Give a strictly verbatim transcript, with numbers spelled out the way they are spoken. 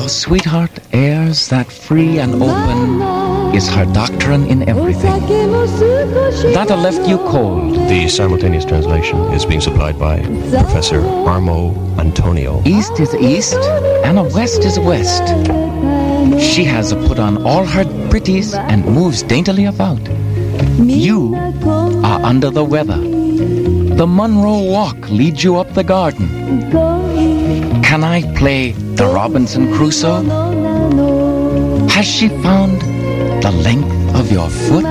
Your sweetheart airs that free and open is her doctrine in everything. That a left you cold. The simultaneous translation is being supplied by Professor Armo Antonio. East is east, and a west is west. She has put on all her pretties and moves daintily about. You are under the weather. The Monroe Walk leads you up the garden. Can I play the Robinson Crusoe? Has she found the length of your foot?